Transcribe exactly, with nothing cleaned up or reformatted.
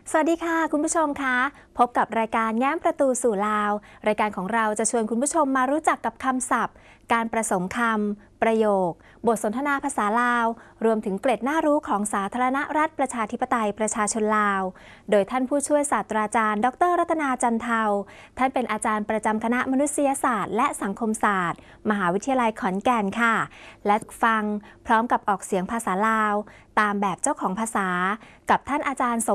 สวัสดีค่ะคุณผู้ชมคะพบกับรายการแง้มประตูสู่ลาวรายการของเราจะชวนคุณผู้ชมมารู้จักกับคำศัพท์ การประสมคำประโยคบทสนทนาภาษาลาวรวมถึงเกร็ดน่ารู้ของสาธารณรัฐประชาธิปไตยประชาชนลาวโดยท่านผู้ช่วยศาสตราจารย์ดรรัตนาจันเทาท่านเป็นอาจารย์ประจำคณะมนุษยศาสตร์และสังคมศาสตร์มหาวิทยาลัยขอนแก่นค่ะและฟังพร้อมกับออกเสียงภาษาลาวตามแบบเจ้าของภาษากับท่านอาจารย์สม